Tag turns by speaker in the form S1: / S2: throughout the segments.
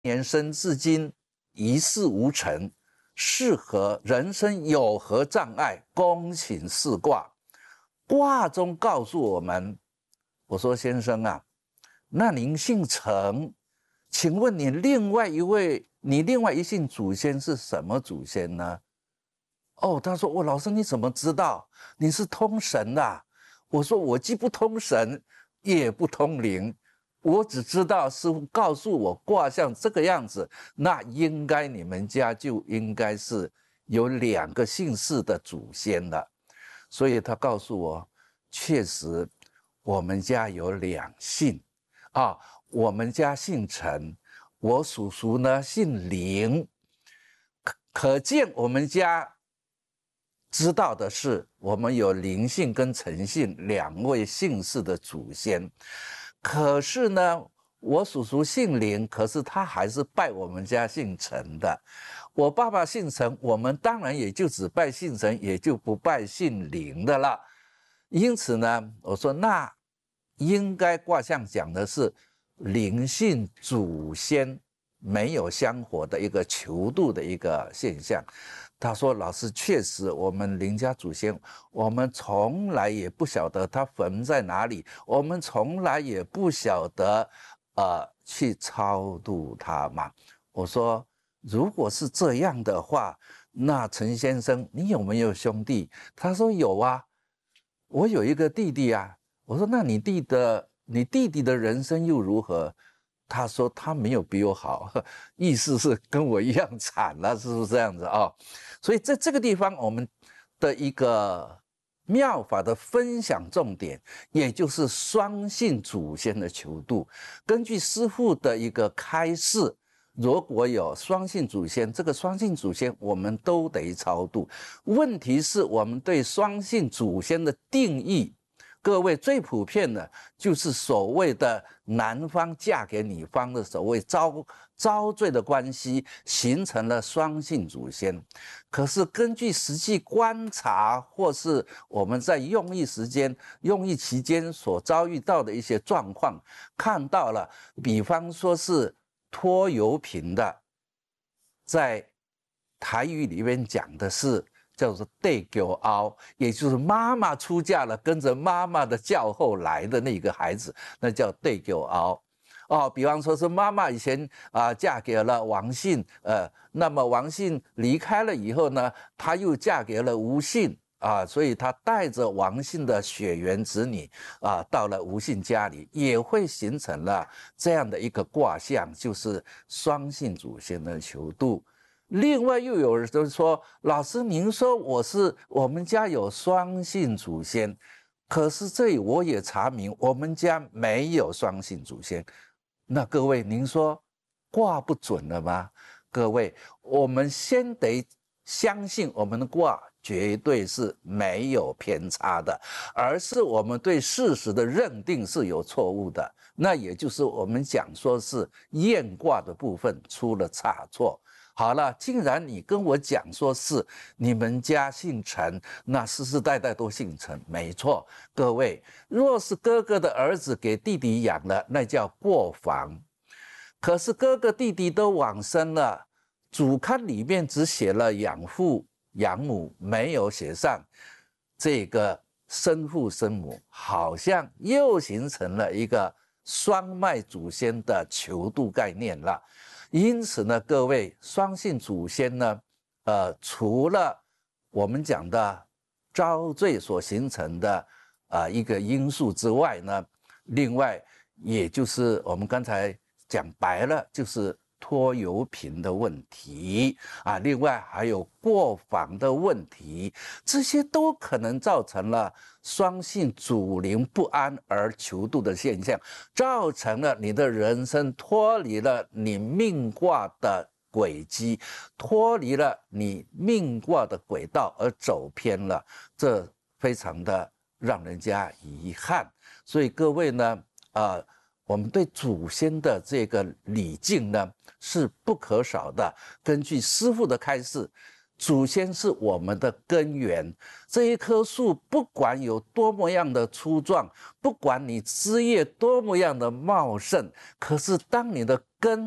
S1: 年生至今一事无成，是何人生有何障碍？恭请示卦。卦中告诉我们，我说先生啊，那您姓陈，请问你另外一姓祖先是什么祖先呢？哦，他说我老师你怎么知道？你是通神的啊？我说我既不通神，也不通灵。我只知道师父告诉我卦象这个样子，那应该你们家就应该是有2个姓氏的祖先了。所以他告诉我，确实我们家有2姓啊，我们家姓陈，我叔叔呢姓林，可见我们家知道的是，我们有林姓跟陈姓2位姓氏的祖先。可是呢，我叔叔姓林，可是他还是拜我们家姓陈的。我爸爸姓陈，我们当然也就只拜姓陈，也就不拜姓林的了。因此呢，我说那应该卦象讲的是林姓祖先没有香火的一个求度的一个现象。他说：“老师，确实，我们林家祖先，我们从来也不晓得他坟在哪里，我们从来也不晓得，去超度他嘛。”我说：“如果是这样的话，那陈先生，你有没有兄弟？”他说：“有啊，我有一个弟弟啊。”我说：“那你弟弟的人生又如何？”他说他没有比我好，意思是跟我一样惨了，是不是这样子啊？所以在这个地方，我们的一个妙法的分享重点，也就是双姓祖先的求度。根据师父的一个开示，如果有双姓祖先，这个双姓祖先我们都得超度。问题是我们对双姓祖先的定义，各位最普遍的就是所谓的男方嫁给女方的所谓遭罪的关系，形成了双姓祖先。可是根据实际观察，或是我们在用意期间所遭遇到的一些状况，看到了，比方说是拖油瓶的，在台语里面讲的是叫做对狗凹，也就是妈妈出嫁了，跟着妈妈的教后来的那个孩子，那叫对狗凹。哦，比方说是妈妈以前嫁给了王姓，那么王姓离开了以后呢，她又嫁给了吴姓所以她带着王姓的血缘子女到了吴姓家里，也会形成了这样的一个卦象，就是双姓祖先的求度。另外又有人就说，老师您说我们家有双姓祖先，可是这里我也查明我们家没有双姓祖先。那各位您说卦不准了吗？各位，我们先得相信我们的卦绝对是没有偏差的，而是我们对事实的认定是有错误的，那也就是我们讲说是验卦的部分出了差错。好了，既然你跟我讲说是你们家姓陈，那世世代代都姓陈，没错。各位，若是哥哥的儿子给弟弟养了，那叫过房。可是哥哥弟弟都往生了，主刊里面只写了养父养母，没有写上这个生父生母，好像又形成了一个双脉祖先的求度概念了。因此呢，各位，双姓祖先呢，除了我们讲的遭罪所形成的一个因素之外呢，另外也就是我们刚才讲白了，就是拖油瓶的问题另外还有过房的问题，这些都可能造成了双姓祖灵不安而求度的现象，造成了你的人生脱离了你命卦的轨迹，脱离了你命卦的轨道而走偏了，这非常的让人家遗憾。所以各位呢，我们对祖先的这个礼敬呢是不可少的。根据师父的开示，祖先是我们的根源，这一棵树不管有多么样的粗壮，不管你枝叶多么样的茂盛，可是当你的根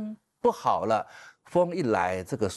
S1: 不好了，风一来，这个